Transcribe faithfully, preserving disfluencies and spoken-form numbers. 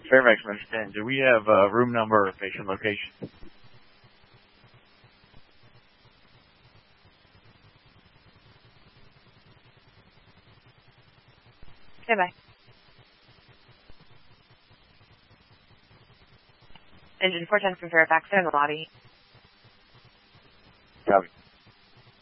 Fairfax ten. Do we have uh, room number or patient location? Stand by. Engine four ten from Fairfax, in the lobby. Copy.